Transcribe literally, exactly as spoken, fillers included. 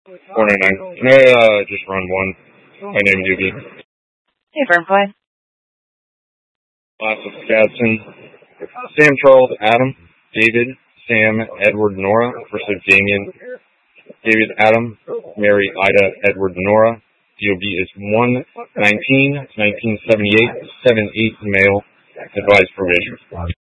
four ninety-nine. Can I uh, just run one? My name U B. Hey, Fernfly. Class of Gadsden. Sam, Charles, Adam, David, Sam, Edward, Nora. First of Damien, David, Adam, Mary, Ida, Edward, Nora. D O B is one nineteen, nineteen seventy-eight, seven eight male. Advised probation.